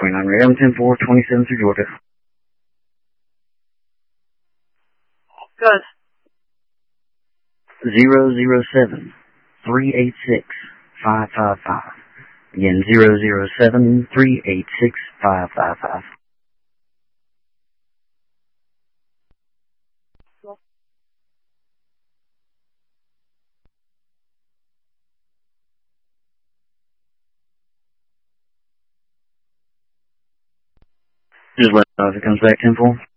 29 Ram 10-4, 27 through Georgia. Good. 007 386 555. Again, 007 386 555. Just let know if it comes back 10-4.